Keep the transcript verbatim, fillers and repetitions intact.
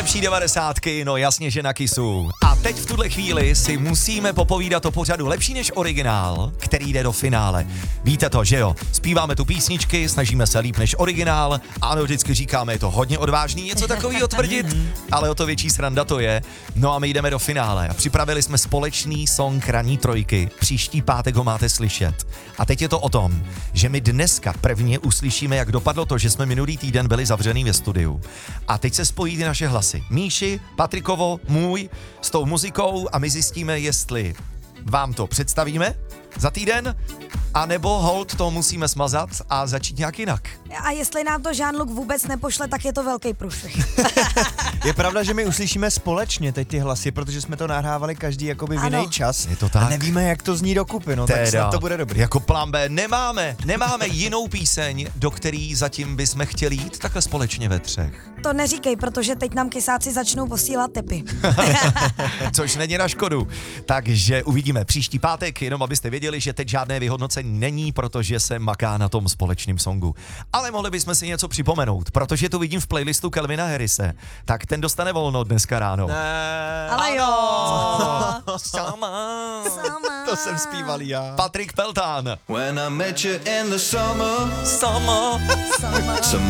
nejlepší devadesátky, no jasně, že na Kissu. A teď v tuhle chvíli si musíme popovídat o pořadu Lepší než originál, který jde do finále. Víte to, že jo? Zpíváme tu písničky, snažíme se líp než originál. Ano, vždycky říkáme, je to hodně odvážný něco takového tvrdit, ale o to větší sranda to je. No a my jdeme do finále a připravili jsme společný song Ranní trojky. Příští pátek ho máte slyšet. A teď je to o tom, že my dneska prvně uslyšíme, jak dopadlo to, že jsme minulý týden byli zavřený ve studiu. A teď se spojí ty naše hlasy. Míši, Patrikovo, můj, s tou muzikou a my zjistíme, jestli vám to představíme za týden, anebo hold to musíme smazat a začít nějak jinak. A jestli nám to Jean-Luc vůbec nepošle, tak je to velký průšvih. Je pravda, že my uslyšíme společně teď ty hlasy, protože jsme to nahrávali každý jakoby v Ano. jiný čas. Je to tak. A nevíme, jak to zní dokupy, no tak snad to bude dobrý. Jako plán B nemáme, nemáme jinou píseň, do který zatím bychom chtěli jít takhle společně ve třech. To neříkej, protože teď nám kysáci začnou posílat tipy. Což není na škodu. Takže uvidíme příští pátek, jenom abyste věděli, že teď žádné vyhodnocení není, protože se maká na tom společným songu. Ale mohli bychom si něco připomenout, protože to vidím v playlistu Calvina Harrise. Tak ten dostane volno dneska ráno. Ne, Ale jo. Sama. Sama. to jsem zpíval já. Patrik Peltán. When I met you in the summer, Sama. some